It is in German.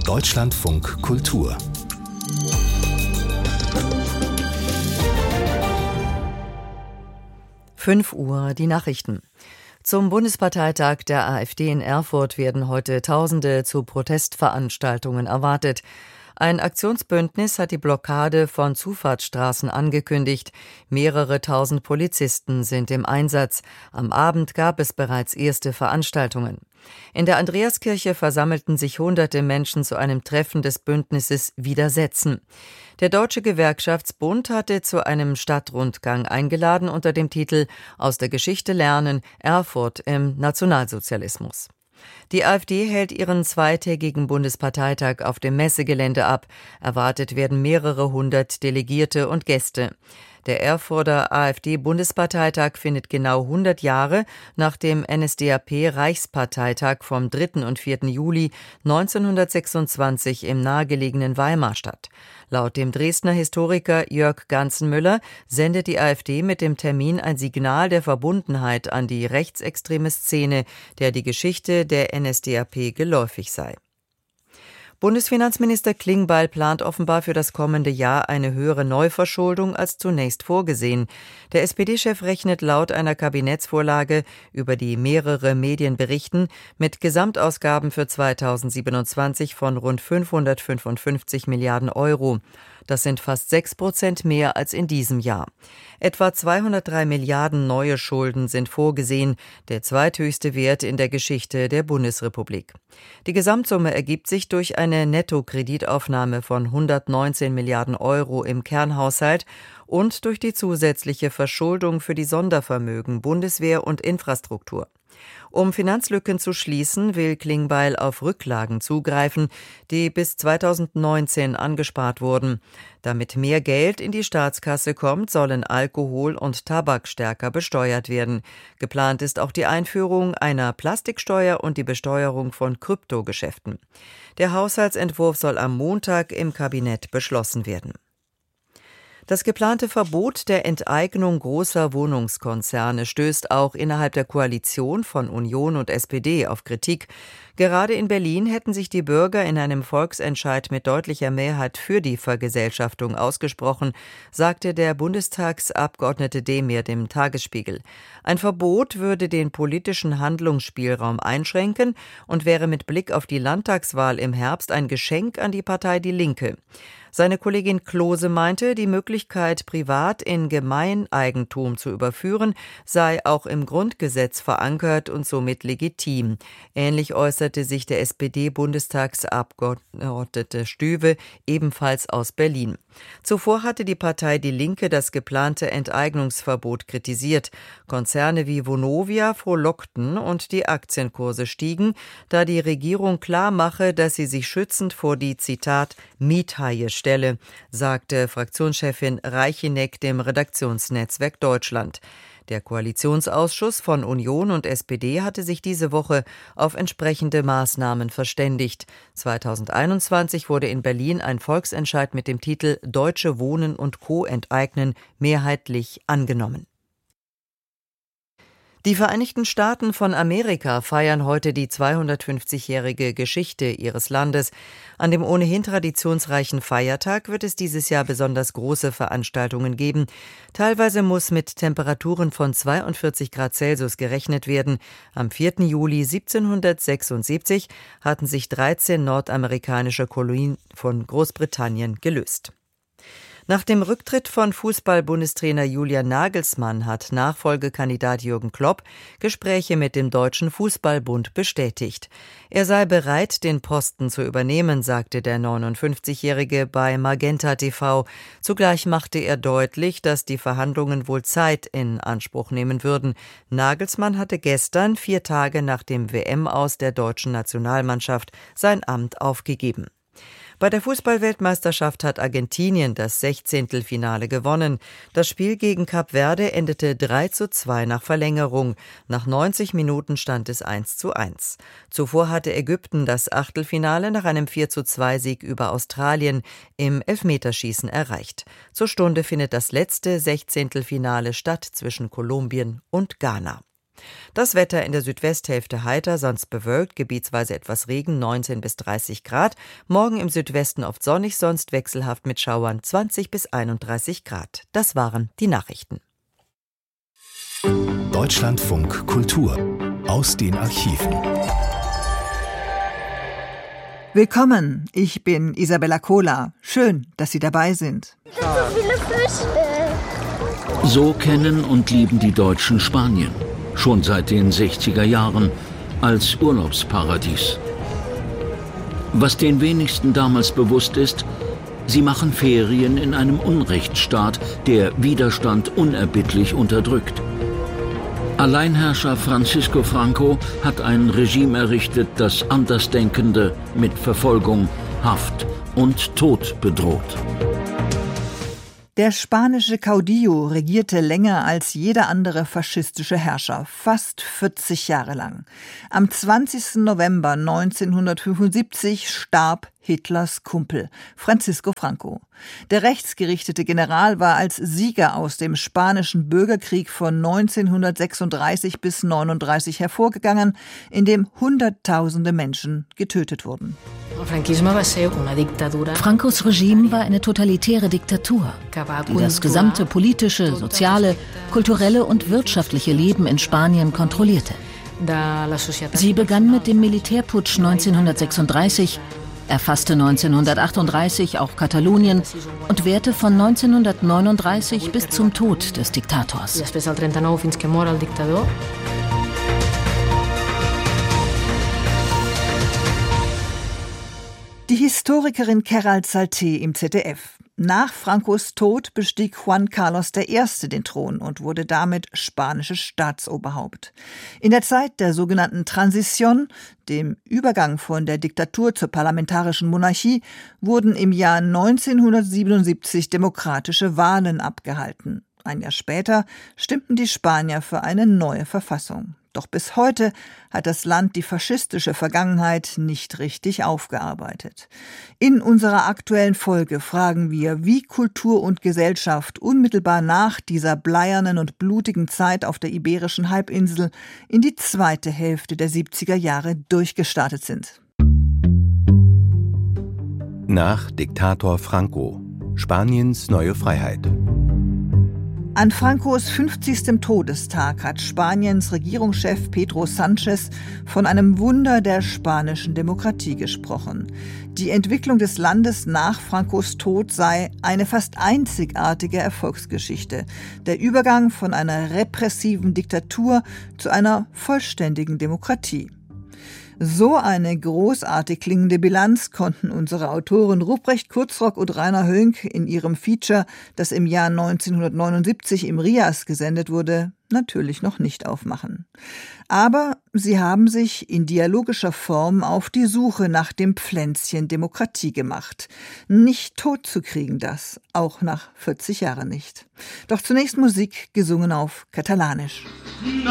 Deutschlandfunk Kultur. Fünf Uhr, die Nachrichten. Zum Bundesparteitag der AfD in Erfurt werden heute Tausende zu Protestveranstaltungen erwartet. Ein Aktionsbündnis hat die Blockade von Zufahrtsstraßen angekündigt. Mehrere tausend Polizisten sind im Einsatz. Am Abend gab es bereits erste Veranstaltungen. In der Andreaskirche versammelten sich hunderte Menschen zu einem Treffen des Bündnisses Widersetzen. Der Deutsche Gewerkschaftsbund hatte zu einem Stadtrundgang eingeladen unter dem Titel »Aus der Geschichte lernen – Erfurt im Nationalsozialismus«. Die AfD hält ihren zweitägigen Bundesparteitag auf dem Messegelände ab. Erwartet werden mehrere hundert Delegierte und Gäste. Der Erfurter AfD-Bundesparteitag findet genau 100 Jahre nach dem NSDAP-Reichsparteitag vom 3. und 4. Juli 1926 im nahegelegenen Weimar statt. Laut dem Dresdner Historiker Jörg Ganzenmüller sendet die AfD mit dem Termin ein Signal der Verbundenheit an die rechtsextreme Szene, der die Geschichte der NSDAP geläufig sei. Bundesfinanzminister Klingbeil plant offenbar für das kommende Jahr eine höhere Neuverschuldung als zunächst vorgesehen. Der SPD-Chef rechnet laut einer Kabinettsvorlage, über die mehrere Medien berichten, mit Gesamtausgaben für 2027 von rund 555 Milliarden Euro. Das sind fast 6% mehr als in diesem Jahr. Etwa 203 Milliarden neue Schulden sind vorgesehen, der zweithöchste Wert in der Geschichte der Bundesrepublik. Die Gesamtsumme ergibt sich durch eine Nettokreditaufnahme von 119 Milliarden Euro im Kernhaushalt und durch die zusätzliche Verschuldung für die Sondervermögen Bundeswehr und Infrastruktur. Um Finanzlücken zu schließen, will Klingbeil auf Rücklagen zugreifen, die bis 2019 angespart wurden. Damit mehr Geld in die Staatskasse kommt, sollen Alkohol und Tabak stärker besteuert werden. Geplant ist auch die Einführung einer Plastiksteuer und die Besteuerung von Kryptogeschäften. Der Haushaltsentwurf soll am Montag im Kabinett beschlossen werden. Das geplante Verbot der Enteignung großer Wohnungskonzerne stößt auch innerhalb der Koalition von Union und SPD auf Kritik. Gerade in Berlin hätten sich die Bürger in einem Volksentscheid mit deutlicher Mehrheit für die Vergesellschaftung ausgesprochen, sagte der Bundestagsabgeordnete Demir dem Tagesspiegel. Ein Verbot würde den politischen Handlungsspielraum einschränken und wäre mit Blick auf die Landtagswahl im Herbst ein Geschenk an die Partei Die Linke. Seine Kollegin Klose meinte, die Möglichkeit, privat in Gemeineigentum zu überführen, sei auch im Grundgesetz verankert und somit legitim. Ähnlich äußerte sich der SPD-Bundestagsabgeordnete Stüwe, ebenfalls aus Berlin. Zuvor hatte die Partei Die Linke das geplante Enteignungsverbot kritisiert. Konzerne wie Vonovia frohlockten und die Aktienkurse stiegen, da die Regierung klar mache, dass sie sich schützend vor die, Zitat, Miethaie stelle, sagte Fraktionschefin Reicheneck dem Redaktionsnetzwerk Deutschland. Der Koalitionsausschuss von Union und SPD hatte sich diese Woche auf entsprechende Maßnahmen verständigt. 2021 wurde in Berlin ein Volksentscheid mit dem Titel »Deutsche Wohnen und Co. enteignen« mehrheitlich angenommen. Die Vereinigten Staaten von Amerika feiern heute die 250-jährige Geschichte ihres Landes. An dem ohnehin traditionsreichen Feiertag wird es dieses Jahr besonders große Veranstaltungen geben. Teilweise muss mit Temperaturen von 42 Grad Celsius gerechnet werden. Am 4. Juli 1776 hatten sich 13 nordamerikanische Kolonien von Großbritannien gelöst. Nach dem Rücktritt von Fußball-Bundestrainer Julian Nagelsmann hat Nachfolgekandidat Jürgen Klopp Gespräche mit dem Deutschen Fußballbund bestätigt. Er sei bereit, den Posten zu übernehmen, sagte der 59-Jährige bei Magenta TV. Zugleich machte er deutlich, dass die Verhandlungen wohl Zeit in Anspruch nehmen würden. Nagelsmann hatte gestern, 4 Tage nach dem WM-Aus der deutschen Nationalmannschaft, sein Amt aufgegeben. Bei der Fußball-Weltmeisterschaft hat Argentinien das 16. Finale gewonnen. Das Spiel gegen Kap Verde endete 3:2 nach Verlängerung. Nach 90 Minuten stand es 1:1. Zuvor hatte Ägypten das Achtelfinale nach einem 4:2 über Australien im Elfmeterschießen erreicht. Zur Stunde findet das letzte 16. Finale statt zwischen Kolumbien und Ghana. Das Wetter in der Südwesthälfte heiter, sonst bewölkt, gebietsweise etwas Regen, 19 bis 30 Grad. Morgen im Südwesten oft sonnig, sonst wechselhaft mit Schauern, 20 bis 31 Grad. Das waren die Nachrichten. Deutschlandfunk Kultur aus den Archiven. Willkommen, ich bin Isabella Kohler. Schön, dass Sie dabei sind. So viele Fische. So kennen und lieben die Deutschen Spanien. Schon seit den 60er Jahren als Urlaubsparadies. Was den wenigsten damals bewusst ist, sie machen Ferien in einem Unrechtsstaat, der Widerstand unerbittlich unterdrückt. Alleinherrscher Francisco Franco hat ein Regime errichtet, das Andersdenkende mit Verfolgung, Haft und Tod bedroht. Der spanische Caudillo regierte länger als jeder andere faschistische Herrscher, fast 40 Jahre lang. Am 20. November 1975 starb Hitlers Kumpel, Francisco Franco. Der rechtsgerichtete General war als Sieger aus dem spanischen Bürgerkrieg von 1936 bis 1939 hervorgegangen, in dem Hunderttausende Menschen getötet wurden. Francos Regime war eine totalitäre Diktatur, die das gesamte politische, soziale, kulturelle und wirtschaftliche Leben in Spanien kontrollierte. Sie begann mit dem Militärputsch 1936, erfasste 1938 auch Katalonien und währte von 1939 bis zum Tod des Diktators. Die Historikerin Keral Salté im ZDF. Nach Francos Tod bestieg Juan Carlos I. den Thron und wurde damit spanisches Staatsoberhaupt. In der Zeit der sogenannten Transición, dem Übergang von der Diktatur zur parlamentarischen Monarchie, wurden im Jahr 1977 demokratische Wahlen abgehalten. Ein Jahr später stimmten die Spanier für eine neue Verfassung. Doch bis heute hat das Land die faschistische Vergangenheit nicht richtig aufgearbeitet. In unserer aktuellen Folge fragen wir, wie Kultur und Gesellschaft unmittelbar nach dieser bleiernen und blutigen Zeit auf der Iberischen Halbinsel in die zweite Hälfte der 70er Jahre durchgestartet sind. Nach Diktator Franco. Spaniens neue Freiheit. An Francos 50. Todestag hat Spaniens Regierungschef Pedro Sánchez von einem Wunder der spanischen Demokratie gesprochen. Die Entwicklung des Landes nach Francos Tod sei eine fast einzigartige Erfolgsgeschichte. Der Übergang von einer repressiven Diktatur zu einer vollständigen Demokratie. So eine großartig klingende Bilanz konnten unsere Autoren Ruprecht Kurzrock und Rainer Hönk in ihrem Feature, das im Jahr 1979 im RIAS gesendet wurde, natürlich noch nicht aufmachen. Aber sie haben sich in dialogischer Form auf die Suche nach dem Pflänzchen Demokratie gemacht. Nicht tot zu kriegen das, auch nach 40 Jahren nicht. Doch zunächst Musik, gesungen auf Katalanisch.